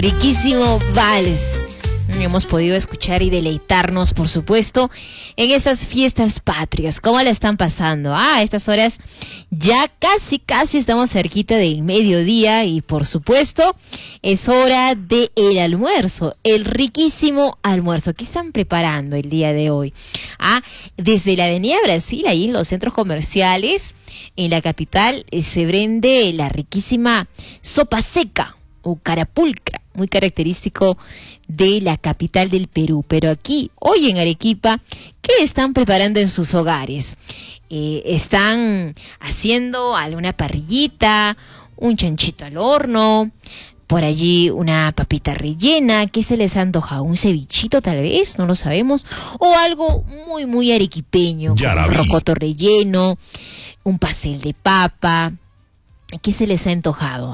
riquísimo vals. Hemos podido escuchar y deleitarnos, por supuesto, en estas fiestas patrias. ¿Cómo la están pasando? A estas horas ya casi estamos cerquita del mediodía y, por supuesto, es hora del almuerzo, el riquísimo almuerzo. ¿Qué están preparando el día de hoy? Desde la Avenida Brasil, ahí en los centros comerciales, en la capital, se vende la riquísima sopa seca o carapulcra, muy característico de la capital del Perú. Pero aquí, hoy en Arequipa, ¿qué están preparando en sus hogares? Están haciendo alguna parrillita, un chanchito al horno, por allí una papita rellena. ¿Qué se les antoja? ¿Un cevichito tal vez? No lo sabemos. O algo muy arequipeño, como un rocoto relleno, un pastel de papa. ¿Qué se les ha antojado?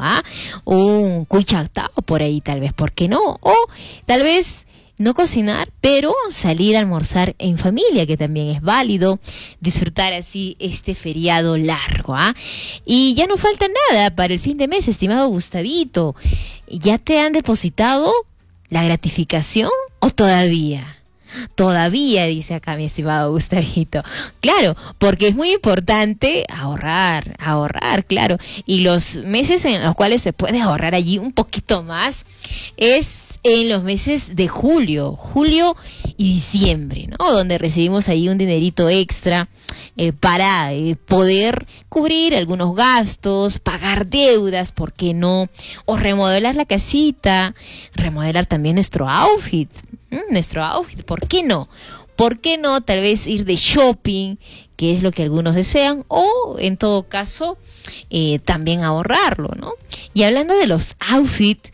Un cuy chactao por ahí tal vez, ¿por qué no? O tal vez no cocinar, pero salir a almorzar en familia, que también es válido, disfrutar así este feriado largo. Y ya no falta nada para el fin de mes, estimado Gustavito. ¿Ya te han depositado la gratificación o todavía? Todavía, dice acá mi estimado Gustavito. Claro, porque es muy importante ahorrar, claro. Y los meses en los cuales se puede ahorrar allí un poquito más es en los meses de julio y diciembre, ¿no? Donde recibimos ahí un dinerito extra para poder cubrir algunos gastos, pagar deudas, ¿por qué no? O remodelar la casita, remodelar también nuestro outfit, ¿por qué no? ¿Por qué no tal vez ir de shopping, que es lo que algunos desean, o en todo caso también ahorrarlo, ¿no? Y hablando de los outfits,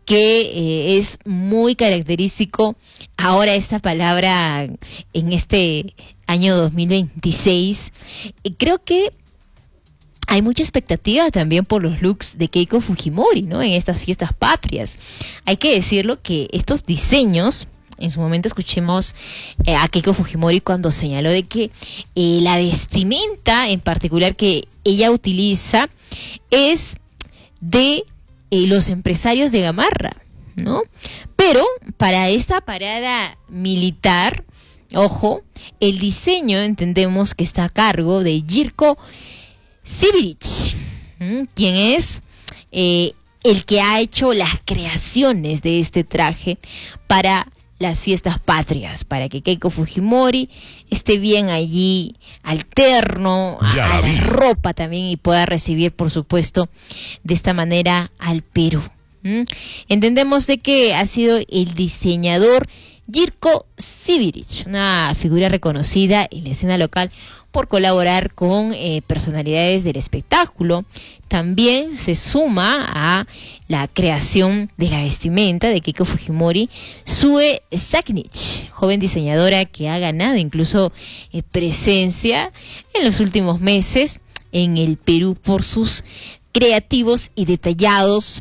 que es muy característico ahora esta palabra en este año 2026, creo que hay mucha expectativa también por los looks de Keiko Fujimori, ¿no? En estas fiestas patrias. Hay que decirlo que estos diseños, en su momento escuchemos a Keiko Fujimori cuando señaló de que la vestimenta en particular que ella utiliza es de los empresarios de Gamarra, ¿no? Pero para esta parada militar, ojo, el diseño entendemos que está a cargo de Jirko Sibirich, quien es el que ha hecho las creaciones de este traje para las fiestas patrias, para que Keiko Fujimori esté bien allí, alterno a la ropa también, y pueda recibir, por supuesto, de esta manera al Perú. Entendemos de que ha sido el diseñador Jirko Sibirich, una figura reconocida en la escena local por colaborar con personalidades del espectáculo. También se suma a la creación de la vestimenta de Keiko Fujimori Sue Saknich, joven diseñadora que ha ganado incluso presencia en los últimos meses en el Perú por sus creativos y detallados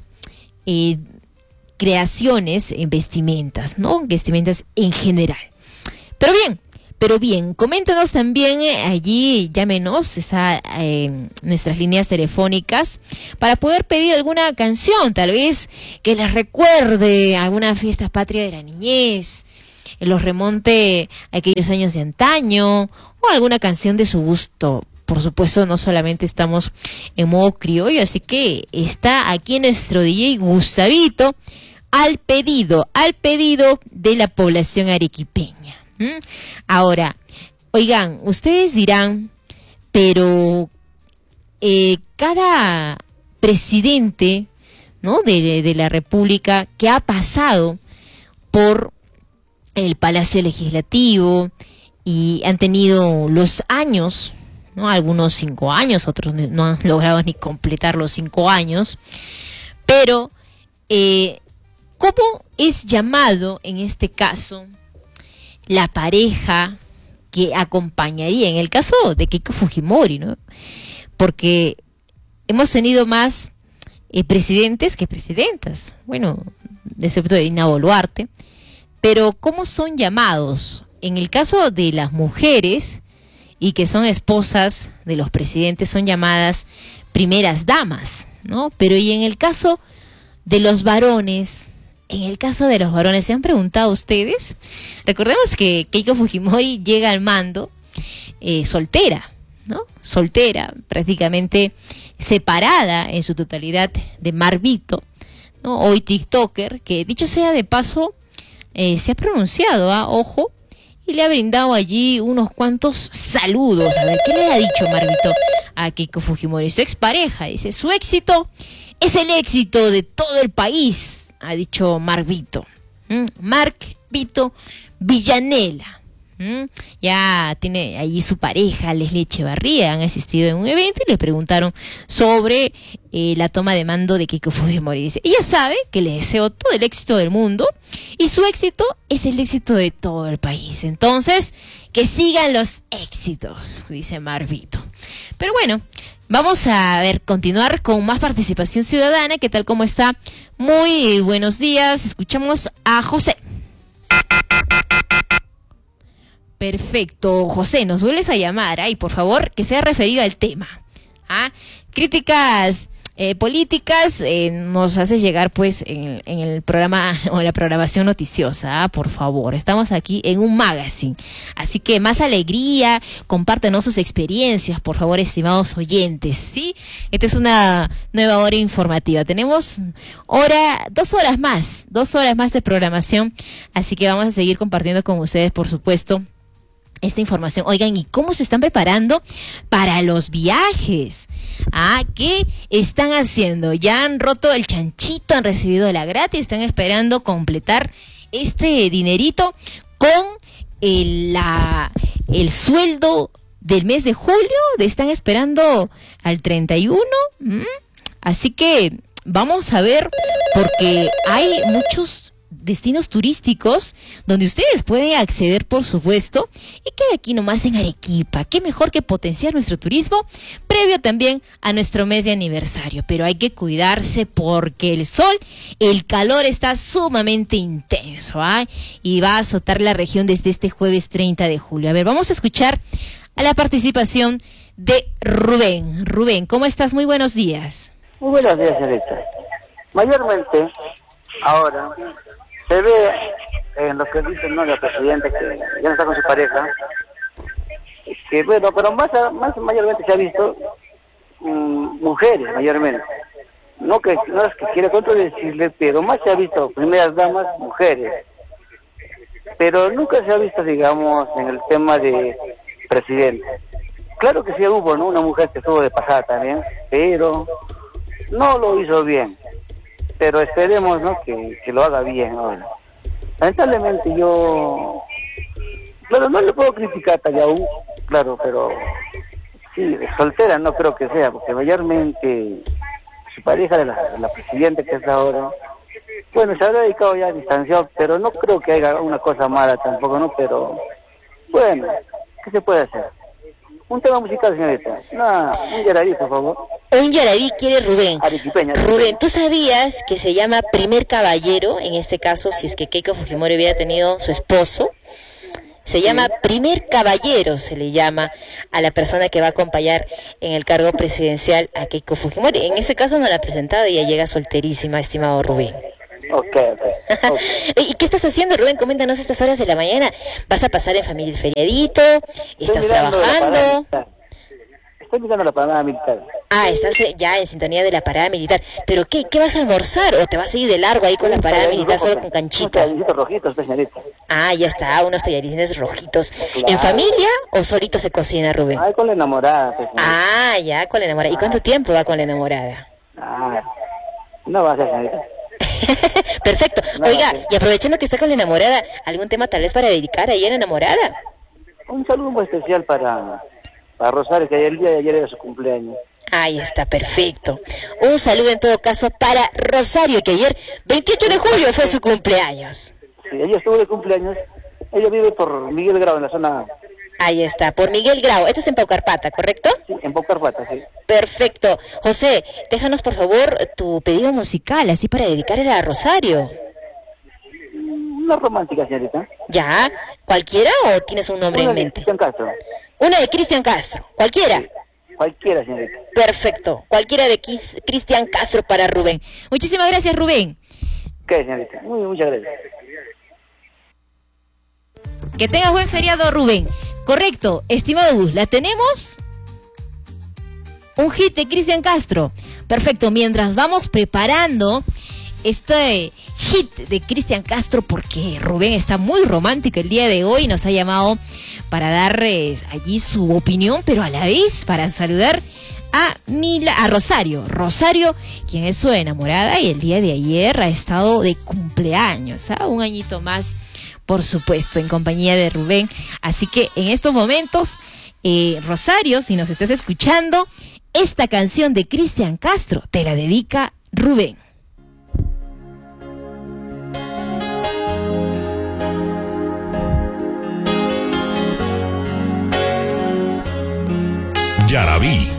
creaciones en vestimentas, ¿no? Vestimentas en general. Pero bien, coméntanos también allí, llámenos, está en nuestras líneas telefónicas para poder pedir alguna canción, tal vez que les recuerde alguna fiesta patria de la niñez, los remonte a aquellos años de antaño, o alguna canción de su gusto. Por supuesto, no solamente estamos en modo criollo, así que está aquí nuestro DJ Gustavito al pedido de la población arequipeña. Ahora, oigan, ustedes dirán, pero cada presidente, ¿no?, de la República que ha pasado por el Palacio Legislativo y han tenido los años, ¿no?, algunos 5 años, otros no han logrado ni completar los 5 años, pero ¿cómo es llamado en este caso la pareja que acompañaría en el caso de Keiko Fujimori, ¿no? Porque hemos tenido más presidentes que presidentas, bueno, excepto de Dina Boluarte, pero ¿cómo son llamados? En el caso de las mujeres y que son esposas de los presidentes, son llamadas primeras damas, ¿no? Pero y en el caso de los varones, en el caso de los varones, ¿se han preguntado ustedes? Recordemos que Keiko Fujimori llega al mando soltera, ¿no? Soltera, prácticamente separada en su totalidad de Marvito, ¿no? Hoy TikToker, que dicho sea de paso, se ha pronunciado, ojo, y le ha brindado allí unos cuantos saludos. A ver, ¿qué le ha dicho Marvito a Keiko Fujimori? Su expareja, dice, su éxito es el éxito de todo el país, ha dicho Marvito. Mark Vito Villanela. Ya tiene allí su pareja, Leslie Echevarría, han asistido en un evento y le preguntaron sobre la toma de mando de Keiko Fujimori. Dice, ella sabe que le deseo todo el éxito del mundo y su éxito es el éxito de todo el país. Entonces, que sigan los éxitos, dice Marvito. Pero bueno, vamos a continuar con más participación ciudadana. ¿Qué tal? ¿Cómo está? Muy buenos días. Escuchamos a José. Perfecto, José, nos vuelves a llamar, y por favor, que sea referido al tema. Críticas políticas nos hace llegar pues en el programa o la programación noticiosa, por favor. Estamos aquí en un magazine, así que más alegría, compártenos sus experiencias, por favor, estimados oyentes, ¿sí? Esta es una nueva hora informativa. Tenemos 2 horas más de programación, así que vamos a seguir compartiendo con ustedes, por supuesto, esta información. Oigan, ¿y cómo se están preparando para los viajes? ¿Qué están haciendo? ¿Ya han roto el chanchito? ¿Han recibido la gratis? ¿Están esperando completar este dinerito con el sueldo del mes de julio? ¿Están esperando al 31? Así que vamos a ver, porque hay muchos destinos turísticos donde ustedes pueden acceder, por supuesto, y que aquí nomás en Arequipa. Qué mejor que potenciar nuestro turismo previo también a nuestro mes de aniversario. Pero hay que cuidarse porque el calor está sumamente intenso, y va a azotar la región desde este jueves 30 de julio. A ver, vamos a escuchar a la participación de Rubén. Rubén, ¿cómo estás? Muy buenos días. Muy buenos días, señorita. Mayormente, ahora se ve en lo que dice la presidenta, que ya no está con su pareja, que bueno, pero más mayormente se ha visto mujeres, mayormente. No es que quiera contradecirle, pero más se ha visto primeras damas, mujeres. Pero nunca se ha visto, digamos, en el tema de presidente. Claro que sí hubo, ¿no?, una mujer que estuvo de pasada también, pero no lo hizo bien. Pero esperemos, ¿no?, que lo haga bien ahora. Lamentablemente yo, claro, no le puedo criticar a Yaú, claro, pero sí, soltera no creo que sea, porque mayormente su pareja de la presidenta, que es ahora, bueno, se habrá dedicado ya a distanciar, pero no creo que haya una cosa mala tampoco, ¿no? Pero bueno, ¿qué se puede hacer? Un tema musical, señorita. Un yararí, por favor. Un yararí quiere Rubén. Arequipeña. Rubén, ¿tú sabías que se llama primer caballero? En este caso, si es que Keiko Fujimori hubiera tenido su esposo, se llama primer caballero, se le llama a la persona que va a acompañar en el cargo presidencial a Keiko Fujimori. En este caso no la ha presentado, ella llega solterísima, estimado Rubén. Okay. ¿Y qué estás haciendo, Rubén? Coméntanos estas horas de la mañana. ¿Vas a pasar en familia el feriadito? ¿Estás trabajando? Estoy mirando la parada militar. Estás ya en sintonía de la parada militar. ¿Pero qué vas a almorzar o te vas a ir de largo ahí con la parada militar solo con canchita? Unos tallarines rojitos, señorita. Ya está, unos tallarines rojitos. Claro. ¿En familia o solito se cocina, Rubén? Con la enamorada. Ya, con la enamorada. ¿Y cuánto tiempo va con la enamorada? No va a ser, señorita. Perfecto. Oiga, y aprovechando que está con la enamorada, ¿algún tema tal vez para dedicar ahí a la enamorada? Un saludo muy especial para Rosario, que el día de ayer era su cumpleaños. Ahí está, perfecto. Un saludo en todo caso para Rosario, que ayer, 28 de julio, fue su cumpleaños. Sí, ella estuvo de cumpleaños. Ella vive por Miguel Grau, en la zona... Ahí está, por Miguel Grau. Esto es en Paucarpata, ¿correcto? Sí, en Paucarpata, sí. Perfecto. José, déjanos por favor tu pedido musical, así para dedicarle a Rosario. Una romántica, señorita. ¿Ya? ¿Cualquiera o tienes un nombre en mente? Cristian Castro. Una de Cristian Castro. ¿Cualquiera? Sí, cualquiera, señorita. Perfecto. Cualquiera de Cristian Castro para Rubén. Muchísimas gracias, Rubén. ¿Qué, señorita? Muchas gracias. Que tengas buen feriado, Rubén. Correcto, estimado Gus, ¿la tenemos? Un hit de Cristian Castro. Perfecto, mientras vamos preparando este hit de Cristian Castro, porque Rubén está muy romántico el día de hoy, nos ha llamado para dar allí su opinión, pero a la vez para saludar a Rosario, quien es su enamorada y el día de ayer ha estado de cumpleaños, un añito más, por supuesto, en compañía de Rubén. Así que en estos momentos, Rosario, si nos estás escuchando, esta canción de Cristian Castro te la dedica Rubén. Yarabí,